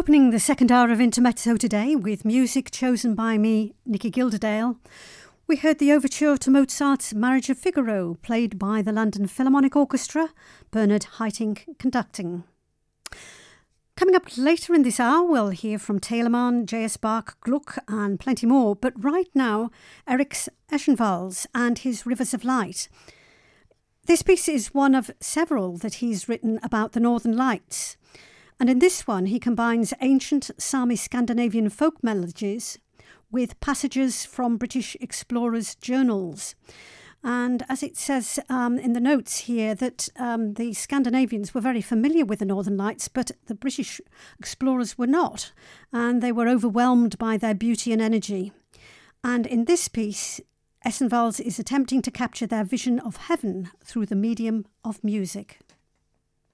Opening the second hour of Intermezzo today with music chosen by me, Nikki Gilderdale, we heard the overture to Mozart's Marriage of Figaro, played by the London Philharmonic Orchestra, Bernard Haitink conducting. Coming up later in this hour, we'll hear from Telemann, J.S. Bach, Gluck and plenty more, but right now, Eric Eschenwals and his Rivers of Light. This piece is one of several that he's written about the Northern Lights. And in this one, he combines ancient Sami Scandinavian folk melodies with passages from British explorers' journals. And as it says in the notes here, that the Scandinavians were very familiar with the Northern Lights, but the British explorers were not. And they were overwhelmed by their beauty and energy. And in this piece, Eschenwals is attempting to capture their vision of heaven through the medium of music.